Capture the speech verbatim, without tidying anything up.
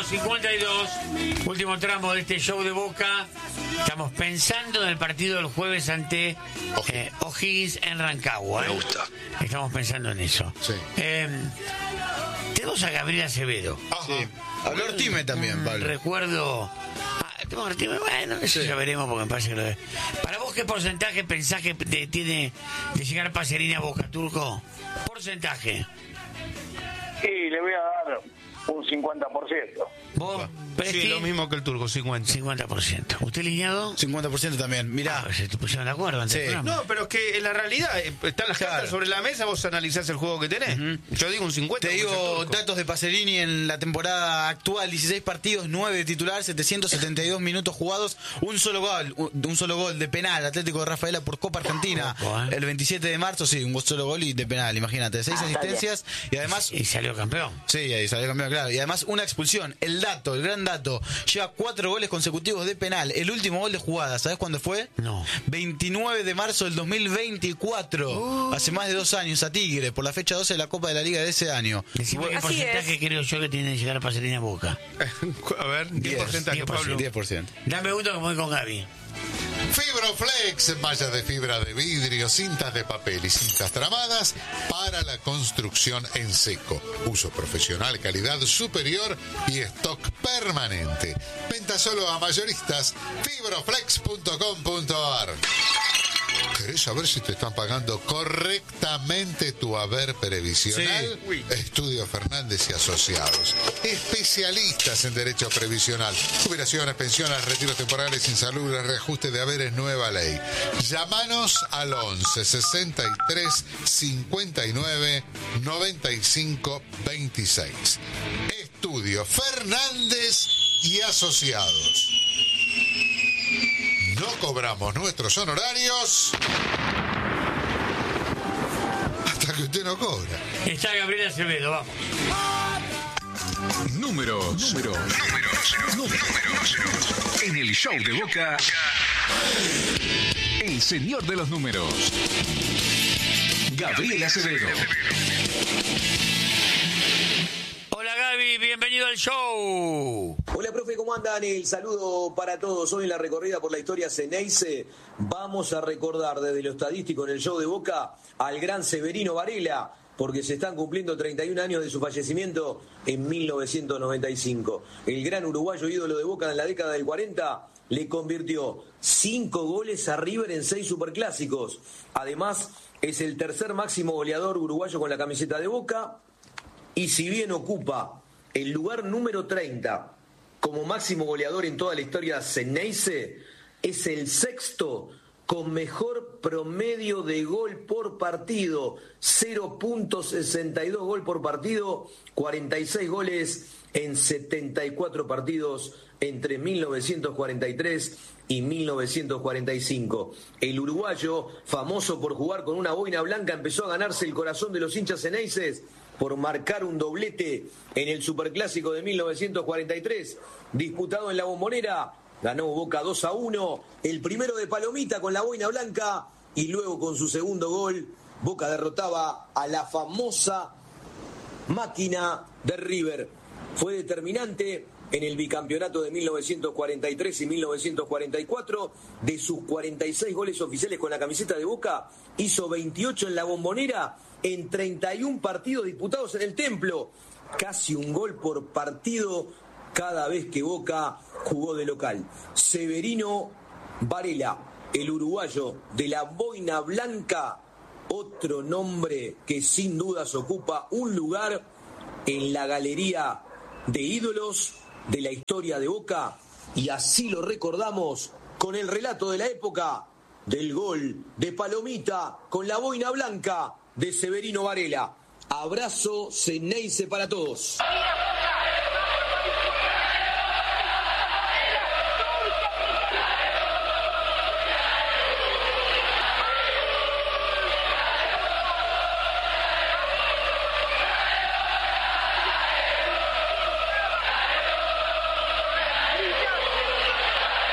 cincuenta y dos, último tramo de este show de Boca. Estamos pensando en el partido del jueves ante eh, O'Higgins en Rancagua. ¿eh? Me gusta. Estamos pensando en eso. Sí. Eh, tenemos a Gabriel Acevedo. Sí. Habló Ortime también, Pablo. Recuerdo. Ah, tengo Ortime, bueno, eso Sí. ya veremos porque me parece que lo es. Para vos, ¿qué porcentaje pensás que de- tiene de llegar Pacerini a Boca, Turco? Porcentaje. Y le voy a dar un cincuenta por ciento. ¿Vos, Presti? Sí, lo mismo que el turco, cincuenta. cincuenta por ciento. ¿Usted, Liñado? cincuenta por ciento también. Mirá. Ah, se te pusieron de acuerdo antes Sí. del programa. No, pero es que en la realidad eh, están las Claro. cartas sobre la mesa, vos analizás el juego que tenés. Yo digo un cincuenta. Te porque es el digo turco. datos de Pacerini en la temporada actual: dieciséis partidos, nueve de titular, setecientos setenta y dos minutos jugados, un solo gol, un, un solo gol de penal, Atlético de Rafaela por Copa Argentina, Ojo, ¿eh? el veintisiete de marzo, sí, un solo gol y de penal, imagínate, seis Ah, está asistencias y además, Y salió campeón. sí, ahí salió campeón, claro, y además una expulsión. El dato, el gran dato, lleva cuatro goles consecutivos de penal. El último gol de jugada, ¿sabes cuándo fue? No. veintinueve de marzo del dos mil veinticuatro, hace más de dos años, a Tigre, por la fecha doce de la Copa de la Liga de ese año. Decime qué Así porcentaje es. creo yo que tiene de llegar Pacerini a Boca. A ver, ¿qué diez, porcentaje, diez por ciento. Pablo? diez por ciento. Dame uno que voy con Gaby. Fibroflex, mallas de fibra de vidrio, cintas de papel y cintas tramadas para la construcción en seco. Uso profesional, calidad superior y stock permanente. Venta solo a mayoristas. fibroflex punto com punto ar. ¿Querés saber si te están pagando correctamente tu haber previsional? Sí. Estudio Fernández y Asociados. Especialistas en derecho previsional. Jubilaciones, pensiones, retiros temporales, insalubres, reajuste de haberes, nueva ley. Llámanos al once sesenta y tres cincuenta y nueve noventa y cinco veintiséis. Estudio Fernández y Asociados. No cobramos nuestros honorarios hasta que usted no cobra. Está Gabriel Acevedo, vamos. Números, números, números, números. En el show de Boca, el señor de los números, Gabriel Acevedo. Hola Gaby, bienvenido al show. Hola, profe, ¿cómo andan? El saludo para todos. Hoy en la recorrida por la historia Ceneice vamos a recordar desde lo estadístico en el show de Boca al gran Severino Varela, porque se están cumpliendo treinta y un años de su fallecimiento en mil novecientos noventa y cinco. El gran uruguayo ídolo de Boca en la década del cuarenta le convirtió cinco goles a River en seis superclásicos. Además, es el tercer máximo goleador uruguayo con la camiseta de Boca. Y si bien ocupa el lugar número treinta como máximo goleador en toda la historia Ceneice, es el sexto con mejor promedio de gol por partido, cero punto sesenta y dos gol por partido, cuarenta y seis goles en setenta y cuatro partidos entre mil novecientos cuarenta y tres y mil novecientos cuarenta y cinco. El uruguayo, famoso por jugar con una boina blanca, empezó a ganarse el corazón de los hinchas ceneices por marcar un doblete en el Superclásico de mil novecientos cuarenta y tres, disputado en la Bombonera. Ganó Boca dos a uno, el primero de Palomita con la boina blanca, y luego con su segundo gol, Boca derrotaba a la famosa máquina de River. Fue determinante en el bicampeonato de mil novecientos cuarenta y tres y mil novecientos cuarenta y cuatro. De sus cuarenta y seis goles oficiales con la camiseta de Boca, hizo veintiocho en la Bombonera en treinta y un partidos disputados en el Templo. Casi un gol por partido cada vez que Boca jugó de local. Severino Varela, el uruguayo de la boina blanca, otro nombre que sin dudas ocupa un lugar en la galería de ídolos de la historia de Boca, y así lo recordamos con el relato de la época del gol de Palomita con la boina blanca de Severino Varela. Abrazo Ceneice para todos.